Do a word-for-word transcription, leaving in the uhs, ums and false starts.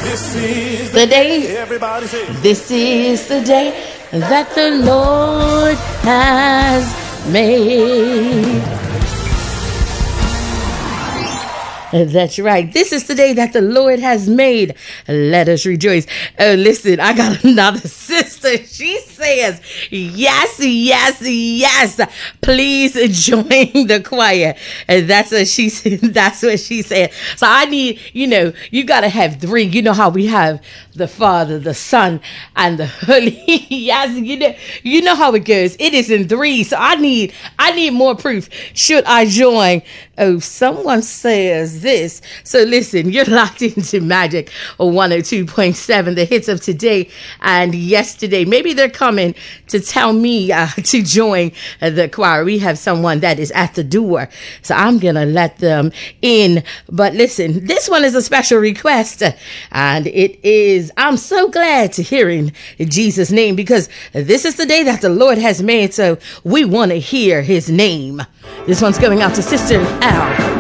This is the day. Everybody say, this is the day that the Lord has made. That's right. This is the day that the Lord has made. Let us rejoice. Oh, listen, I got another sister. She says, yes, yes, yes. Please join the choir. And that's what she said. That's what she said. So I need, you know, you got to have three. You know how we have the Father, the Son, and the Holy. Yes, you know, you know how it goes. It is in three. So I need, I need more proof. Should I join? Oh, someone says this. So listen, you're locked into Magic one oh two point seven, the hits of today and yesterday. Maybe they're coming to tell me uh, to join uh, the choir. We have someone that is at the door, so I'm going to let them in. But listen, this one is a special request, and it is, I'm so glad to hear in Jesus' name, because this is the day that the Lord has made, so we want to hear his name. This one's going out to Sister Al.